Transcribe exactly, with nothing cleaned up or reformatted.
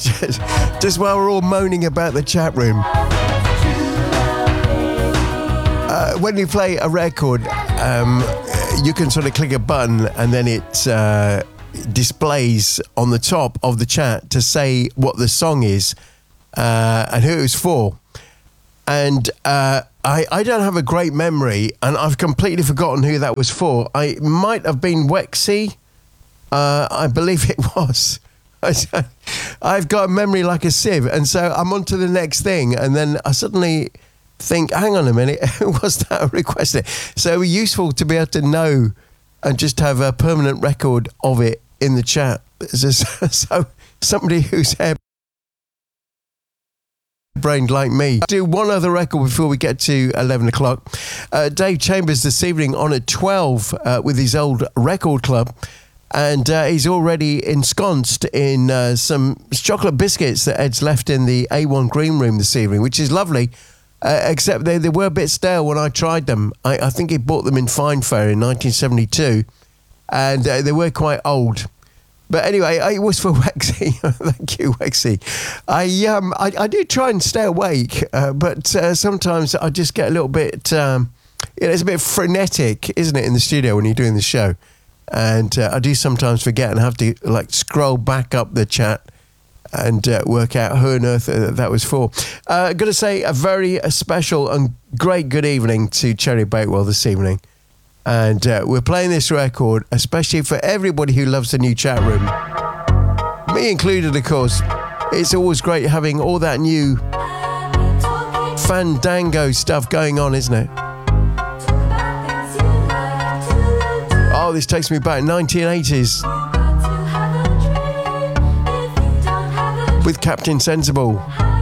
just, just while we're all moaning about the chat room. Uh, when you play a record, um, you can sort of click a button and then it uh, displays on the top of the chat to say what the song is uh, and who it was for. And uh, I, I don't have a great memory, and I've completely forgotten who that was for. I it might have been Wexy. Uh, I believe it was. I've got a memory like a sieve, and so I'm on to the next thing, and then I suddenly think, hang on a minute, who was that requested? So it's useful to be able to know and just have a permanent record of it in the chat. So, so somebody who's hair brained like me. I'll do one other record before we get to eleven o'clock. Uh, Dave Chambers this evening on at twelve uh, with his old record club, and uh, he's already ensconced in uh, some chocolate biscuits that Ed's left in the A one green room this evening, which is lovely, uh, except they, they were a bit stale when I tried them. I, I think he bought them in Fine Fair in nineteen seventy-two, and uh, they were quite old. But anyway, it was for Wexy. Thank you, Wexy. I um I, I do try and stay awake, uh, but uh, sometimes I just get a little bit, um, you know, it's a bit frenetic, isn't it, in the studio when you're doing the show? And uh, I do sometimes forget and have to like scroll back up the chat and uh, work out who on earth uh, that was for. Uh, I've got to say a very a special and great good evening to Cherry Bakewell this evening. And uh, we're playing this record, especially for everybody who loves the new chat room. Me included, of course. It's always great having all that new fandango stuff going on, isn't it? Oh, this takes me back nineteen eighties. With Captain Sensible.